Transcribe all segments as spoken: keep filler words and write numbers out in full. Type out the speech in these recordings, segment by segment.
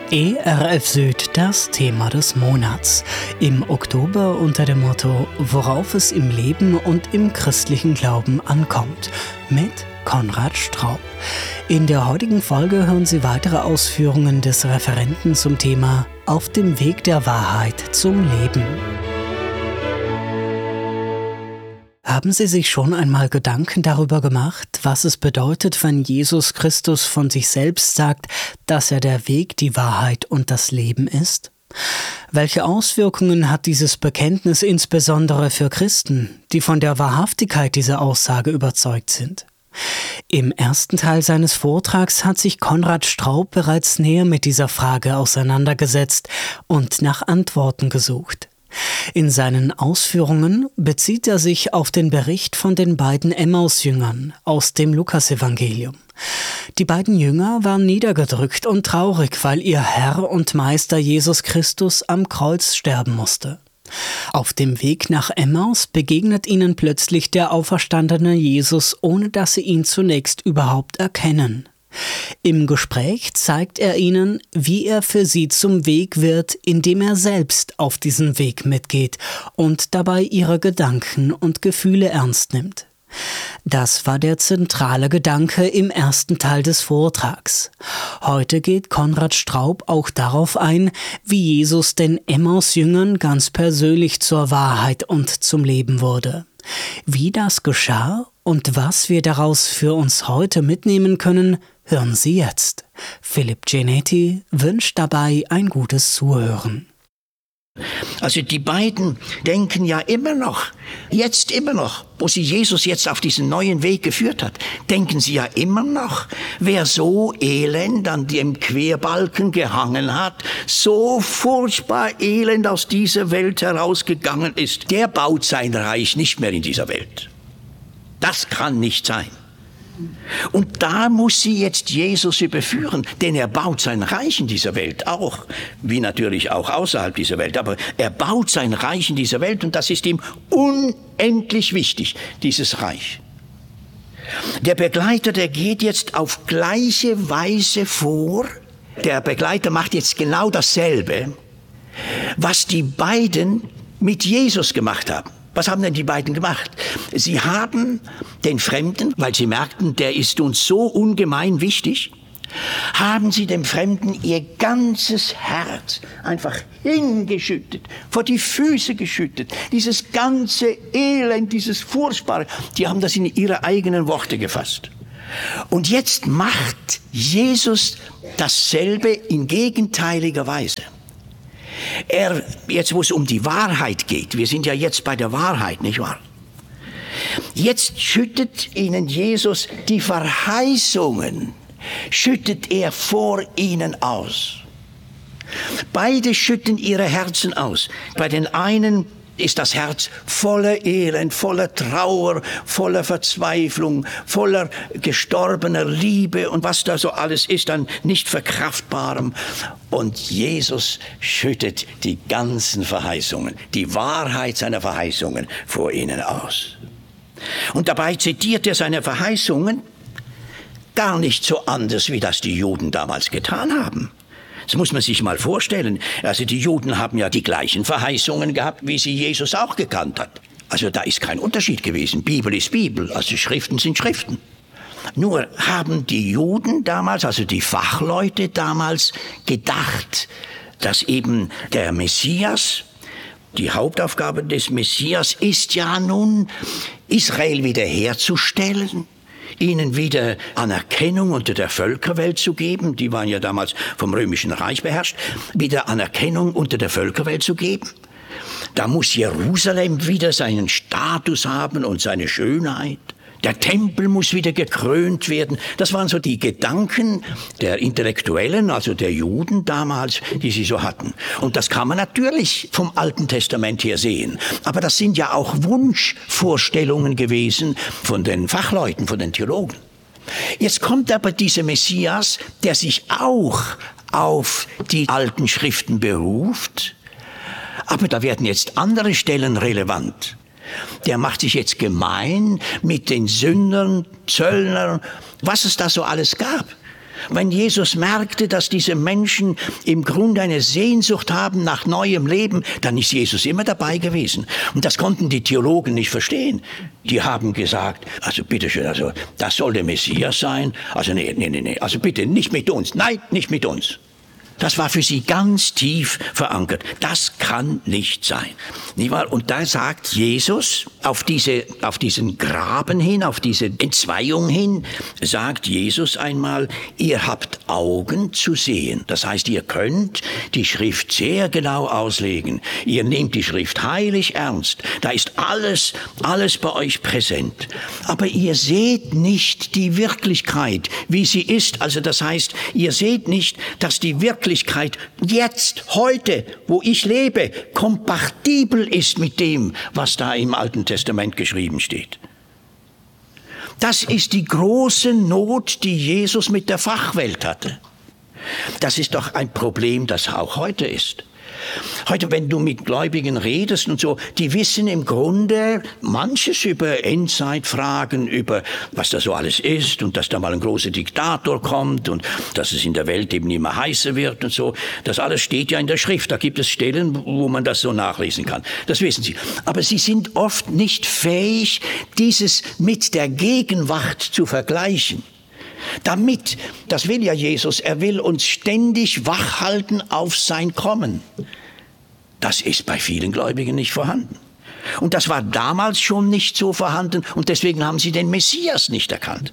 E R F Süd, das Thema des Monats. Im Oktober unter dem Motto „Worauf es im Leben und im christlichen Glauben ankommt" mit Konrad Straub. In der heutigen Folge hören Sie weitere Ausführungen des Referenten zum Thema „Auf dem Weg der Wahrheit zum Leben". Haben Sie sich schon einmal Gedanken darüber gemacht, was es bedeutet, wenn Jesus Christus von sich selbst sagt, dass er der Weg, die Wahrheit und das Leben ist? Welche Auswirkungen hat dieses Bekenntnis insbesondere für Christen, die von der Wahrhaftigkeit dieser Aussage überzeugt sind? Im ersten Teil seines Vortrags hat sich Konrad Straub bereits näher mit dieser Frage auseinandergesetzt und nach Antworten gesucht. In seinen Ausführungen bezieht er sich auf den Bericht von den beiden Emmaus-Jüngern aus dem Lukasevangelium. Die beiden Jünger waren niedergedrückt und traurig, weil ihr Herr und Meister Jesus Christus am Kreuz sterben musste. Auf dem Weg nach Emmaus begegnet ihnen plötzlich der auferstandene Jesus, ohne dass sie ihn zunächst überhaupt erkennen. Im Gespräch zeigt er ihnen, wie er für sie zum Weg wird, indem er selbst auf diesen Weg mitgeht und dabei ihre Gedanken und Gefühle ernst nimmt. Das war der zentrale Gedanke im ersten Teil des Vortrags. Heute geht Konrad Straub auch darauf ein, wie Jesus den Emmaus-Jüngern ganz persönlich zur Wahrheit und zum Leben wurde. Wie das geschah und was wir daraus für uns heute mitnehmen können, hören Sie jetzt. Philipp Genetti wünscht dabei ein gutes Zuhören. Also die beiden denken ja immer noch, jetzt immer noch, wo sie Jesus jetzt auf diesen neuen Weg geführt hat, denken sie ja immer noch, wer so elend an dem Querbalken gehangen hat, so furchtbar elend aus dieser Welt herausgegangen ist, der baut sein Reich nicht mehr in dieser Welt. Das kann nicht sein. Und da muss sie jetzt Jesus überführen, denn er baut sein Reich in dieser Welt auch, wie natürlich auch außerhalb dieser Welt, aber er baut sein Reich in dieser Welt und das ist ihm unendlich wichtig, dieses Reich. Der Begleiter, der geht jetzt auf gleiche Weise vor, der Begleiter macht jetzt genau dasselbe, was die beiden mit Jesus gemacht haben. Was haben denn die beiden gemacht? Sie haben den Fremden, weil sie merkten, der ist uns so ungemein wichtig, haben sie dem Fremden ihr ganzes Herz einfach hingeschüttet, vor die Füße geschüttet. Dieses ganze Elend, dieses Furchtbare, die haben das in ihre eigenen Worte gefasst. Und jetzt macht Jesus dasselbe in gegenteiliger Weise. Er, jetzt wo es um die Wahrheit geht, wir sind ja jetzt bei der Wahrheit, nicht wahr? Jetzt schüttet ihnen Jesus die Verheißungen, schüttet er vor ihnen aus. Beide schütten ihre Herzen aus. Bei den einen ist das Herz voller Elend, voller Trauer, voller Verzweiflung, voller gestorbener Liebe und was da so alles ist an nicht verkraftbarem. Und Jesus schüttet die ganzen Verheißungen, die Wahrheit seiner Verheißungen vor ihnen aus. Und dabei zitiert er seine Verheißungen gar nicht so anders, wie das die Juden damals getan haben. Das muss man sich mal vorstellen. Also die Juden haben ja die gleichen Verheißungen gehabt, wie sie Jesus auch gekannt hat. Also da ist kein Unterschied gewesen. Bibel ist Bibel, also Schriften sind Schriften. Nur haben die Juden damals, also die Fachleute damals, gedacht, dass eben der Messias, die Hauptaufgabe des Messias ist ja nun, Israel wiederherzustellen, ihnen wieder Anerkennung unter der Völkerwelt zu geben, die waren ja damals vom Römischen Reich beherrscht, wieder Anerkennung unter der Völkerwelt zu geben. Da muss Jerusalem wieder seinen Status haben und seine Schönheit. Der Tempel muss wieder gekrönt werden. Das waren so die Gedanken der Intellektuellen, also der Juden damals, die sie so hatten. Und das kann man natürlich vom Alten Testament her sehen. Aber das sind ja auch Wunschvorstellungen gewesen von den Fachleuten, von den Theologen. Jetzt kommt aber dieser Messias, der sich auch auf die alten Schriften beruft. Aber da werden jetzt andere Stellen relevant. Der macht sich jetzt gemein mit den Sündern, Zöllnern, was es da so alles gab. Wenn Jesus merkte, dass diese Menschen im Grunde eine Sehnsucht haben nach neuem Leben, dann ist Jesus immer dabei gewesen. Und das konnten die Theologen nicht verstehen. Die haben gesagt, also bitteschön, also das soll der Messias sein. Also nee, nee, nee, nee, also bitte nicht mit uns. Nein, nicht mit uns. Das war für sie ganz tief verankert. Das kann nicht sein. Und da sagt Jesus auf diese, auf diesen Graben hin, auf diese Entzweiung hin, sagt Jesus einmal, ihr habt Augen zu sehen. Das heißt, ihr könnt die Schrift sehr genau auslegen. Ihr nehmt die Schrift heilig ernst. Da ist alles, alles bei euch präsent. Aber ihr seht nicht die Wirklichkeit, wie sie ist. Also das heißt, ihr seht nicht, dass die Wirklichkeit Wirklichkeit jetzt, heute, wo ich lebe, kompatibel ist mit dem, was da im Alten Testament geschrieben steht. Das ist die große Not, die Jesus mit der Fachwelt hatte. Das ist doch ein Problem, das auch heute ist. Heute, wenn du mit Gläubigen redest und so, die wissen im Grunde manches über Endzeitfragen, über was da so alles ist und dass da mal ein großer Diktator kommt und dass es in der Welt eben immer heißer wird und so. Das alles steht ja in der Schrift. Da gibt es Stellen, wo man das so nachlesen kann. Das wissen sie. Aber sie sind oft nicht fähig, dieses mit der Gegenwart zu vergleichen. Damit, das will ja Jesus, er will uns ständig wachhalten auf sein Kommen. Das ist bei vielen Gläubigen nicht vorhanden. Und das war damals schon nicht so vorhanden und deswegen haben sie den Messias nicht erkannt.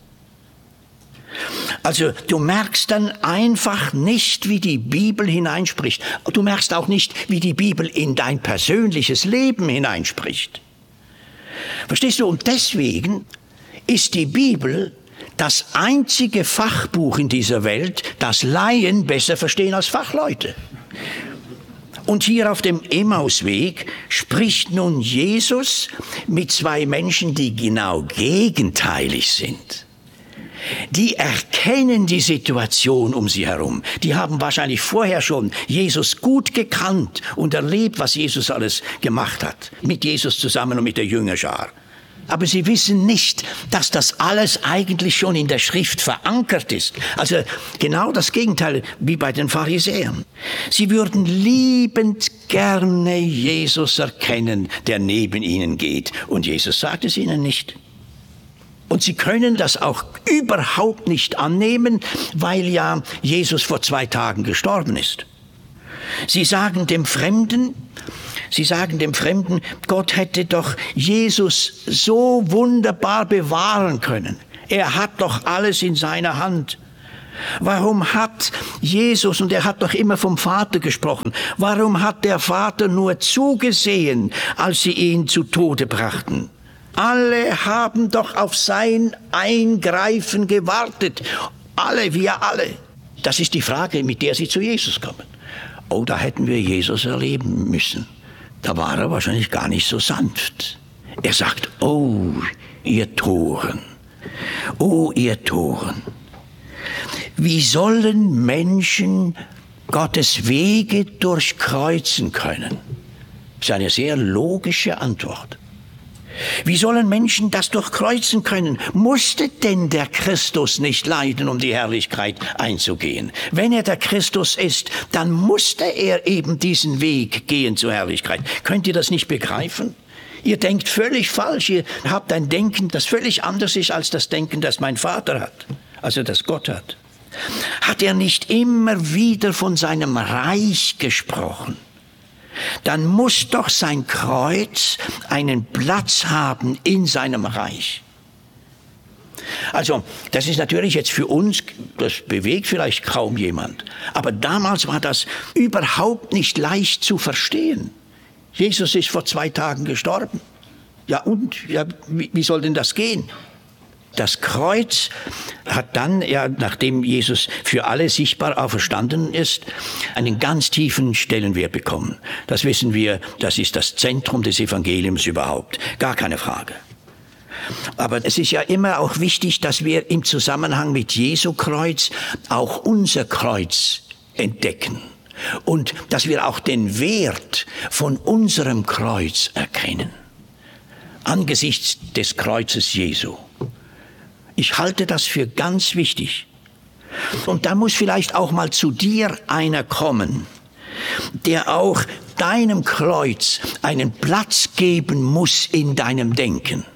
Also du merkst dann einfach nicht, wie die Bibel hineinspricht. Du merkst auch nicht, wie die Bibel in dein persönliches Leben hineinspricht. Verstehst du? Und deswegen ist die Bibel das einzige Fachbuch in dieser Welt, das Laien besser verstehen als Fachleute. Und hier auf dem Emmausweg spricht nun Jesus mit zwei Menschen, die genau gegenteilig sind. Die erkennen die Situation um sie herum. Die haben wahrscheinlich vorher schon Jesus gut gekannt und erlebt, was Jesus alles gemacht hat. Mit Jesus zusammen und mit der Jüngerschar. Aber sie wissen nicht, dass das alles eigentlich schon in der Schrift verankert ist. Also genau das Gegenteil wie bei den Pharisäern. Sie würden liebend gerne Jesus erkennen, der neben ihnen geht. Und Jesus sagt es ihnen nicht. Und sie können das auch überhaupt nicht annehmen, weil ja Jesus vor zwei Tagen gestorben ist. Sie sagen dem Fremden, Sie sagen dem Fremden, Gott hätte doch Jesus so wunderbar bewahren können. Er hat doch alles in seiner Hand. Warum hat Jesus, und er hat doch immer vom Vater gesprochen, warum hat der Vater nur zugesehen, als sie ihn zu Tode brachten? Alle haben doch auf sein Eingreifen gewartet. Alle, wir alle. Das ist die Frage, mit der sie zu Jesus kommen. Oh, da hätten wir Jesus erleben müssen. Da war er wahrscheinlich gar nicht so sanft. Er sagt, oh, ihr Toren, oh, ihr Toren. Wie sollen Menschen Gottes Wege durchkreuzen können? Das ist eine sehr logische Antwort. Wie sollen Menschen das durchkreuzen können? Musste denn der Christus nicht leiden, um die Herrlichkeit einzugehen? Wenn er der Christus ist, dann musste er eben diesen Weg gehen zur Herrlichkeit. Könnt ihr das nicht begreifen? Ihr denkt völlig falsch. Ihr habt ein Denken, das völlig anders ist als das Denken, das mein Vater hat, also das Gott hat. Hat er nicht immer wieder von seinem Reich gesprochen? Dann muss doch sein Kreuz einen Platz haben in seinem Reich. Also, das ist natürlich jetzt für uns, das bewegt vielleicht kaum jemand. Aber damals war das überhaupt nicht leicht zu verstehen. Jesus ist vor zwei Tagen gestorben. Ja und? Ja, wie, wie soll denn das gehen? Das Kreuz hat dann, ja, nachdem Jesus für alle sichtbar auferstanden ist, einen ganz tiefen Stellenwert bekommen. Das wissen wir, das ist das Zentrum des Evangeliums überhaupt. Gar keine Frage. Aber es ist ja immer auch wichtig, dass wir im Zusammenhang mit Jesu Kreuz auch unser Kreuz entdecken. Und dass wir auch den Wert von unserem Kreuz erkennen. Angesichts des Kreuzes Jesu. Ich halte das für ganz wichtig. Und da muss vielleicht auch mal zu dir einer kommen, der auch deinem Kreuz einen Platz geben muss in deinem Denken.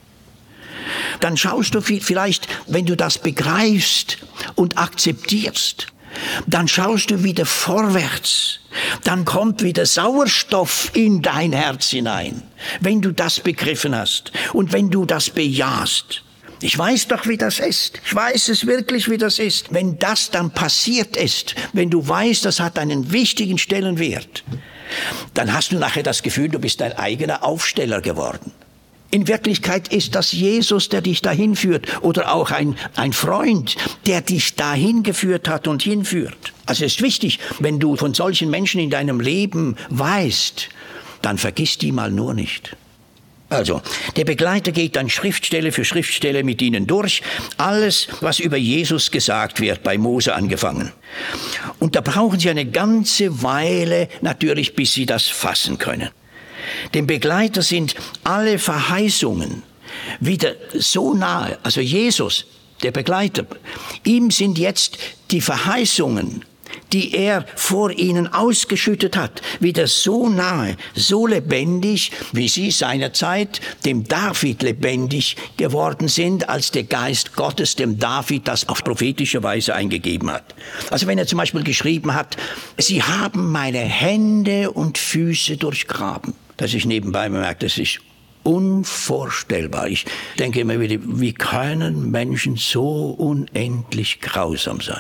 Dann schaust du vielleicht, wenn du das begreifst und akzeptierst, dann schaust du wieder vorwärts. Dann kommt wieder Sauerstoff in dein Herz hinein, wenn du das begriffen hast und wenn du das bejahst. Ich weiß doch, wie das ist. Ich weiß es wirklich, wie das ist. Wenn das dann passiert ist, wenn du weißt, das hat einen wichtigen Stellenwert, dann hast du nachher das Gefühl, du bist dein eigener Aufsteller geworden. In Wirklichkeit ist das Jesus, der dich dahin führt, oder auch ein, ein Freund, der dich dahin geführt hat und hinführt. Also es ist wichtig, wenn du von solchen Menschen in deinem Leben weißt, dann vergiss die mal nur nicht. Also, der Begleiter geht dann Schriftstelle für Schriftstelle mit ihnen durch, alles, was über Jesus gesagt wird, bei Mose angefangen. Und da brauchen sie eine ganze Weile natürlich, bis sie das fassen können. Dem Begleiter sind alle Verheißungen wieder so nahe, also Jesus, der Begleiter, ihm sind jetzt die Verheißungen, die er vor ihnen ausgeschüttet hat, wieder so nahe, so lebendig, wie sie seinerzeit dem David lebendig geworden sind, als der Geist Gottes dem David das auf prophetische Weise eingegeben hat. Also wenn er zum Beispiel geschrieben hat, sie haben meine Hände und Füße durchgraben. Das ist nebenbei bemerkt, das ist unvorstellbar. Ich denke immer wieder, wie können Menschen so unendlich grausam sein?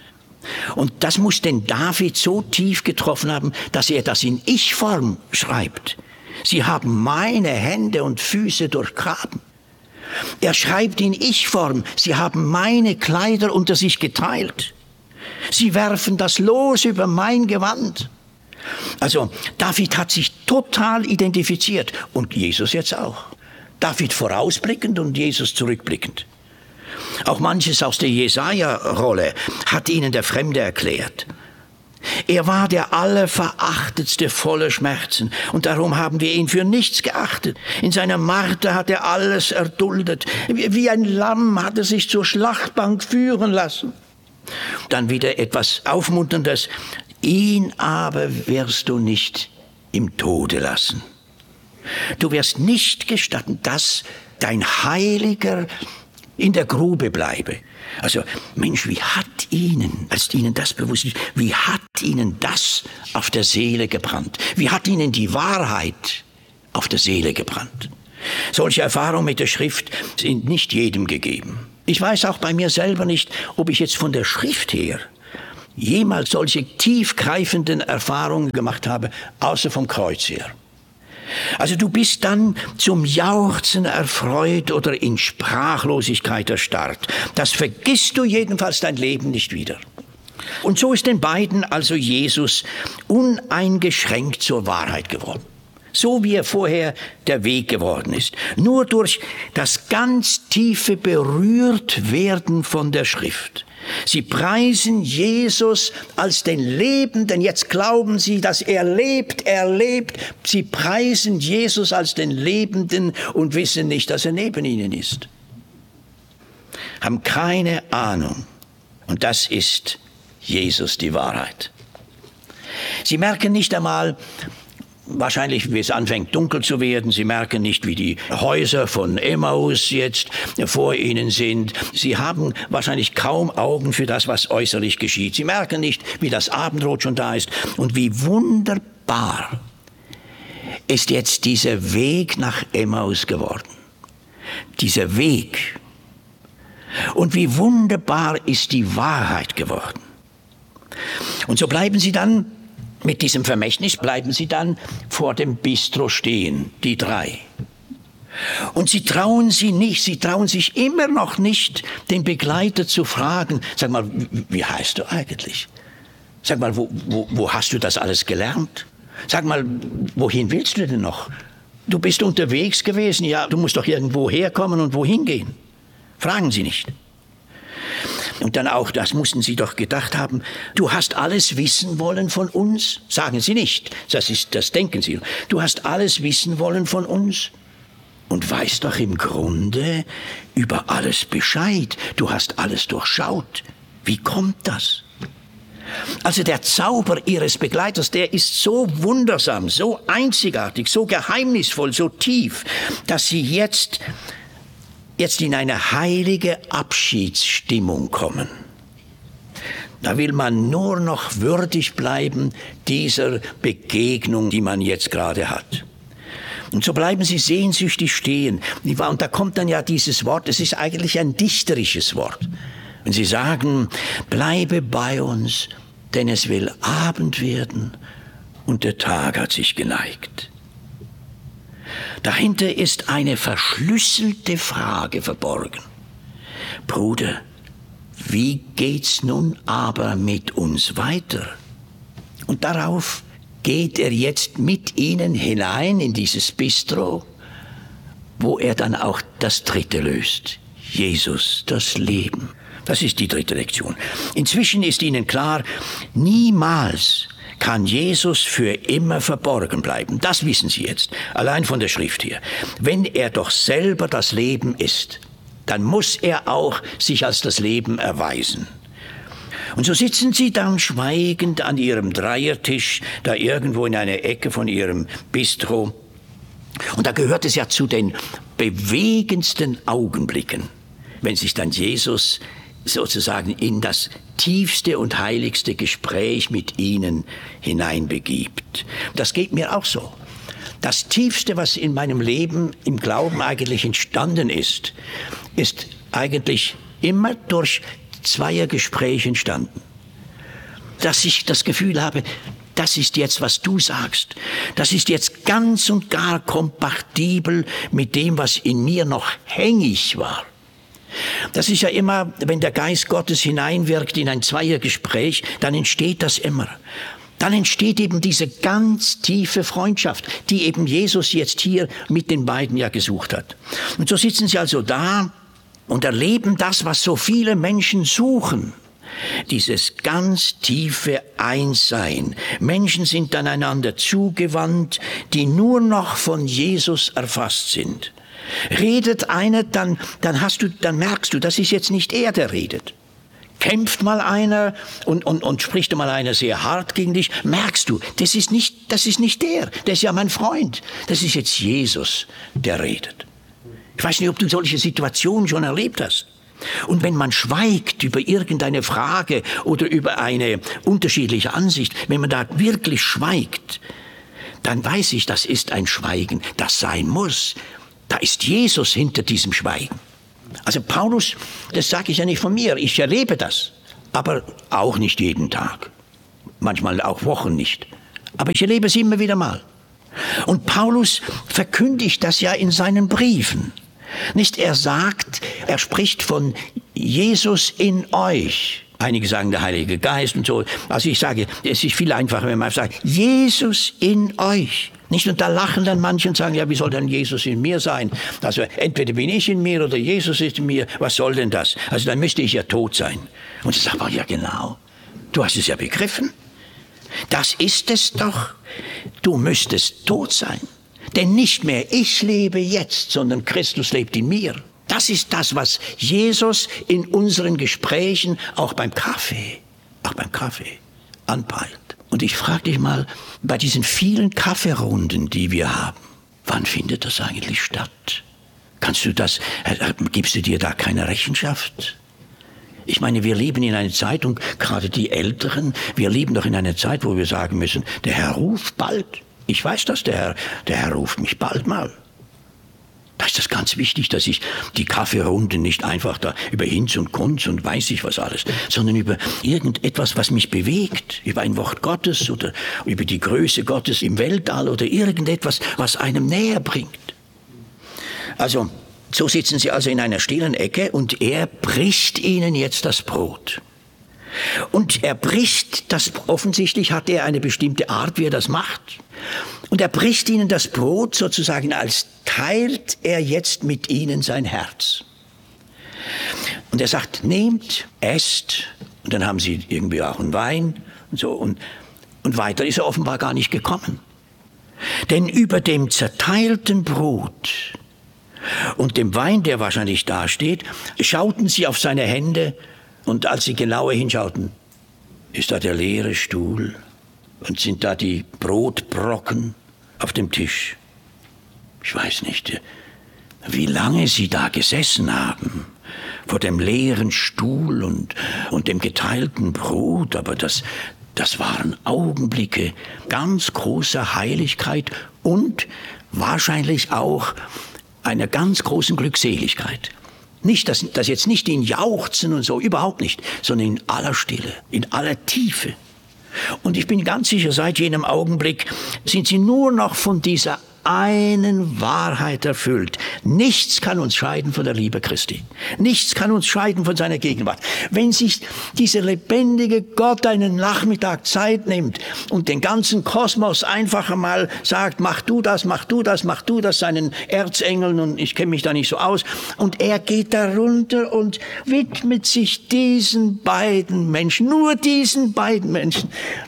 Und das muss den David so tief getroffen haben, dass er das in Ich-Form schreibt. Sie haben meine Hände und Füße durchgraben. Er schreibt in Ich-Form, sie haben meine Kleider unter sich geteilt. Sie werfen das Los über mein Gewand. Also David hat sich total identifiziert und Jesus jetzt auch. David vorausblickend und Jesus zurückblickend. Auch manches aus der Jesaja-Rolle hat ihnen der Fremde erklärt. Er war der Allerverachtetste voller Schmerzen und darum haben wir ihn für nichts geachtet. In seiner Marter hat er alles erduldet. Wie ein Lamm hat er sich zur Schlachtbank führen lassen. Dann wieder etwas Aufmunterndes. Ihn aber wirst du nicht im Tode lassen. Du wirst nicht gestatten, dass dein Heiliger in der Grube bleibe. Also, Mensch, wie hat ihnen, als ihnen das bewusst ist, wie hat ihnen das auf der Seele gebrannt? Wie hat ihnen die Wahrheit auf der Seele gebrannt? Solche Erfahrungen mit der Schrift sind nicht jedem gegeben. Ich weiß auch bei mir selber nicht, ob ich jetzt von der Schrift her jemals solche tiefgreifenden Erfahrungen gemacht habe, außer vom Kreuz her. Also du bist dann zum Jauchzen erfreut oder in Sprachlosigkeit erstarrt. Das vergisst du jedenfalls dein Leben nicht wieder. Und so ist den beiden also Jesus uneingeschränkt zur Wahrheit geworden. So wie er vorher der Weg geworden ist. Nur durch das ganz tiefe Berührtwerden von der Schrift. Sie preisen Jesus als den Lebenden. Jetzt glauben sie, dass er lebt, er lebt. Sie preisen Jesus als den Lebenden und wissen nicht, dass er neben ihnen ist. Haben keine Ahnung. Und das ist Jesus die Wahrheit. Sie merken nicht einmal, wahrscheinlich, wie es anfängt dunkel zu werden. Sie merken nicht, wie die Häuser von Emmaus jetzt vor ihnen sind. Sie haben wahrscheinlich kaum Augen für das, was äußerlich geschieht. Sie merken nicht, wie das Abendrot schon da ist und wie wunderbar ist jetzt dieser Weg nach Emmaus geworden. Dieser Weg. Und wie wunderbar ist die Wahrheit geworden. Und so bleiben sie dann mit diesem Vermächtnis bleiben sie dann vor dem Bistro stehen, die drei. Und sie trauen sie nicht, sie trauen sich immer noch nicht, den Begleiter zu fragen, sag mal, wie heißt du eigentlich? Sag mal, wo, wo, wo hast du das alles gelernt? Sag mal, wohin willst du denn noch? Du bist unterwegs gewesen, ja, du musst doch irgendwo herkommen und wohin gehen. Fragen sie nicht. Und dann auch, das mussten sie doch gedacht haben, du hast alles wissen wollen von uns? Sagen sie nicht, das ist, das denken sie. Du hast alles wissen wollen von uns und weißt doch im Grunde über alles Bescheid. Du hast alles durchschaut. Wie kommt das? Also der Zauber ihres Begleiters, der ist so wundersam, so einzigartig, so geheimnisvoll, so tief, dass sie jetzt, jetzt in eine heilige Abschiedsstimmung kommen. Da will man nur noch würdig bleiben dieser Begegnung, die man jetzt gerade hat. Und so bleiben sie sehnsüchtig stehen. Und da kommt dann ja dieses Wort, es ist eigentlich ein dichterisches Wort. Wenn sie sagen, bleibe bei uns, denn es will Abend werden und der Tag hat sich geneigt. Dahinter ist eine verschlüsselte Frage verborgen. Bruder, wie geht's nun aber mit uns weiter? Und darauf geht er jetzt mit ihnen hinein in dieses Bistro, wo er dann auch das Dritte löst. Jesus, das Leben. Das ist die dritte Lektion. Inzwischen ist ihnen klar, niemals kann Jesus für immer verborgen bleiben. Das wissen sie jetzt, allein von der Schrift her. Wenn er doch selber das Leben ist, dann muss er auch sich als das Leben erweisen. Und so sitzen sie dann schweigend an ihrem Dreiertisch, da irgendwo in einer Ecke von ihrem Bistro. Und da gehört es ja zu den bewegendsten Augenblicken, wenn sich dann Jesus sozusagen in das tiefste und heiligste Gespräch mit ihnen hineinbegibt. Das geht mir auch so. Das Tiefste, was in meinem Leben im Glauben eigentlich entstanden ist, ist eigentlich immer durch Zweiergespräche entstanden. Dass ich das Gefühl habe, das ist jetzt, was du sagst. Das ist jetzt ganz und gar kompatibel mit dem, was in mir noch hängig war. Das ist ja immer, wenn der Geist Gottes hineinwirkt in ein Zweiergespräch, dann entsteht das immer. Dann entsteht eben diese ganz tiefe Freundschaft, die eben Jesus jetzt hier mit den beiden ja gesucht hat. Und so sitzen sie also da und erleben das, was so viele Menschen suchen. Dieses ganz tiefe Einssein. Menschen sind dann einander zugewandt, die nur noch von Jesus erfasst sind. Redet einer, dann, dann, hast du, dann merkst du, das ist jetzt nicht er, der redet. Kämpft mal einer und, und, und spricht mal einer sehr hart gegen dich, merkst du, das ist nicht, das ist nicht der, der ist ja mein Freund. Das ist jetzt Jesus, der redet. Ich weiß nicht, ob du solche Situationen schon erlebt hast. Und wenn man schweigt über irgendeine Frage oder über eine unterschiedliche Ansicht, wenn man da wirklich schweigt, dann weiß ich, das ist ein Schweigen, das sein muss. Da ist Jesus hinter diesem Schweigen. Also Paulus, das sage ich ja nicht von mir, ich erlebe das, aber auch nicht jeden Tag, manchmal auch Wochen nicht, aber ich erlebe es immer wieder mal. Und Paulus verkündigt das ja in seinen Briefen. Nicht, er sagt, er spricht von Jesus in euch. Einige sagen der Heilige Geist und so. Also ich sage, es ist viel einfacher, wenn man sagt, Jesus in euch. Nicht, und da lachen dann manche und sagen, ja, wie soll denn Jesus in mir sein? Also entweder bin ich in mir oder Jesus ist in mir. Was soll denn das? Also dann müsste ich ja tot sein. Und ich sage, aber ja genau, du hast es ja begriffen. Das ist es doch. Du müsstest tot sein. Denn nicht mehr ich lebe jetzt, sondern Christus lebt in mir. Das ist das, was Jesus in unseren Gesprächen, auch beim Kaffee, auch beim Kaffee, anpeilt. Und ich frage dich mal, bei diesen vielen Kaffeerunden, die wir haben, wann findet das eigentlich statt? Kannst du das, gibst du dir da keine Rechenschaft? Ich meine, wir leben in einer Zeit, und gerade die Älteren, wir leben doch in einer Zeit, wo wir sagen müssen, der Herr ruft bald. Ich weiß das, der Herr, der Herr ruft mich bald mal. Da ist das ganz wichtig, dass ich die Kaffeerunde nicht einfach da über Hinz und Kunz und weiß ich was alles, sondern über irgendetwas, was mich bewegt, über ein Wort Gottes oder über die Größe Gottes im Weltall oder irgendetwas, was einem näher bringt. Also, so sitzen sie also in einer stillen Ecke und er bricht ihnen jetzt das Brot. Und er bricht das, offensichtlich hat er eine bestimmte Art, wie er das macht. Und er bricht ihnen das Brot sozusagen, als teilt er jetzt mit ihnen sein Herz. Und er sagt, nehmt, esst, und dann haben sie irgendwie auch einen Wein und so. Und, und weiter ist er offenbar gar nicht gekommen. Denn über dem zerteilten Brot und dem Wein, der wahrscheinlich dasteht, schauten sie auf seine Hände Und als sie genauer hinschauten, ist da der leere Stuhl und sind da die Brotbrocken auf dem Tisch. Ich weiß nicht, wie lange sie da gesessen haben, vor dem leeren Stuhl und, und dem geteilten Brot, aber das, das waren Augenblicke ganz großer Heiligkeit und wahrscheinlich auch einer ganz großen Glückseligkeit. Nicht, dass das jetzt nicht in Jauchzen und so, überhaupt nicht, sondern in aller Stille, in aller Tiefe. Und ich bin ganz sicher, seit jenem Augenblick sind sie nur noch von dieser einen Wahrheit erfüllt. Nichts kann uns scheiden von der Liebe Christi. Nichts kann uns scheiden von seiner Gegenwart. Wenn sich dieser lebendige Gott einen Nachmittag Zeit nimmt und den ganzen Kosmos einfach einmal sagt, mach du das, mach du das, mach du das, seinen Erzengeln, und ich kenne mich da nicht so aus, und er geht da runter und widmet sich diesen beiden Menschen, nur diesen beiden Menschen.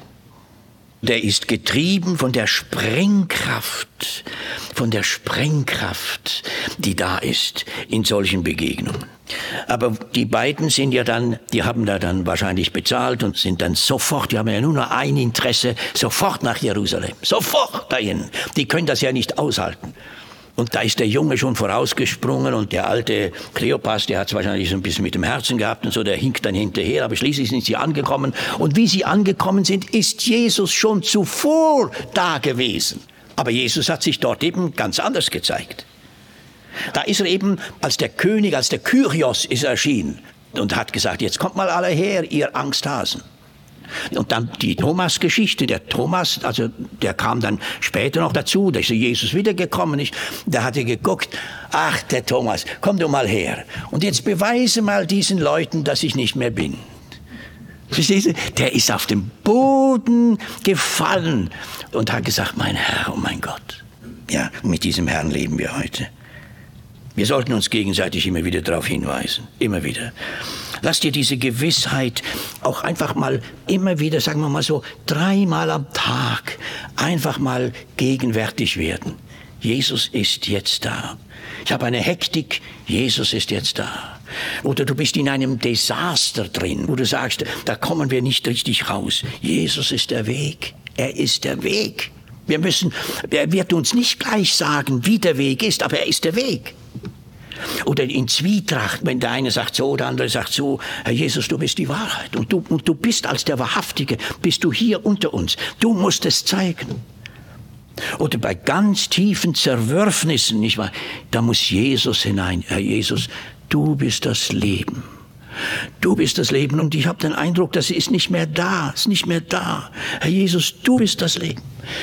Der ist getrieben von der Sprengkraft, von der Sprengkraft, die da ist in solchen Begegnungen. Aber die beiden sind ja dann, die haben da dann wahrscheinlich bezahlt und sind dann sofort, die haben ja nur noch ein Interesse, sofort nach Jerusalem, sofort dahin. Die können das ja nicht aushalten. Und da ist der Junge schon vorausgesprungen und der alte Kleopas, der hat es wahrscheinlich so ein bisschen mit dem Herzen gehabt und so, der hinkt dann hinterher, aber schließlich sind sie angekommen. Und wie sie angekommen sind, ist Jesus schon zuvor da gewesen. Aber Jesus hat sich dort eben ganz anders gezeigt. Da ist er eben als der König, als der Kyrios ist er erschienen und hat gesagt, jetzt kommt mal alle her, ihr Angsthasen. Und dann die Thomas-Geschichte, der Thomas, also der kam dann später noch dazu, da ist Jesus wiedergekommen, ist, da hat er geguckt, ach der Thomas, komm du mal her und jetzt beweise mal diesen Leuten, dass ich nicht mehr bin. Verstehst du? Der ist auf den Boden gefallen und hat gesagt, mein Herr, oh mein Gott. Ja, mit diesem Herrn leben wir heute. Wir sollten uns gegenseitig immer wieder darauf hinweisen, immer wieder. Lass dir diese Gewissheit auch einfach mal immer wieder, sagen wir mal so, dreimal am Tag einfach mal gegenwärtig werden. Jesus ist jetzt da. Ich habe eine Hektik, Jesus ist jetzt da. Oder du bist in einem Desaster drin, wo du sagst, da kommen wir nicht richtig raus. Jesus ist der Weg, er ist der Weg. Wir müssen, er wird uns nicht gleich sagen, wie der Weg ist, aber er ist der Weg. Oder in Zwietracht, wenn der eine sagt so, der andere sagt so, Herr Jesus, du bist die Wahrheit. Und du, und du bist als der Wahrhaftige, bist du hier unter uns. Du musst es zeigen. Oder bei ganz tiefen Zerwürfnissen, nicht wahr? Da muss Jesus hinein. Herr Jesus, du bist das Leben. Du bist das Leben. Und ich habe den Eindruck, das ist nicht mehr da, ist nicht mehr da. Herr Jesus, du bist das Leben.